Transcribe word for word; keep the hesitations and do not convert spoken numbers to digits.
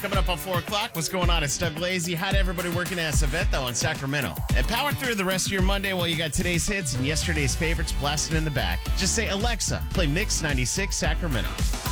Coming up on four o'clock, what's going on? It's Doug Lazy. How to everybody working at Saveto in Sacramento. And power through the rest of your Monday while you got today's hits and yesterday's favorites blasting in the back. Just say, Alexa, play Mix ninety-six Sacramento.